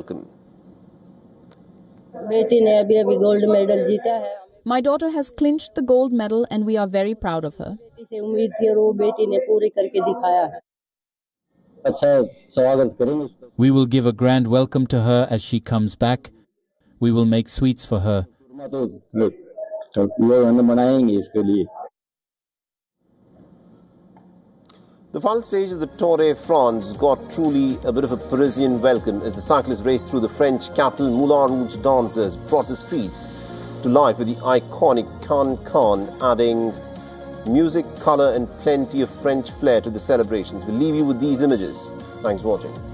welcome. My daughter has clinched the gold medal and we are very proud of her. We will give a grand welcome to her as she comes back. We will make sweets for her. The final stage of the Tour de France got truly a bit of a Parisian welcome as the cyclists raced through the French capital. Moulin Rouge dancers brought the streets to life with the iconic Can-Can, adding music, colour and plenty of French flair to the celebrations. We'll leave you with these images. Thanks for watching.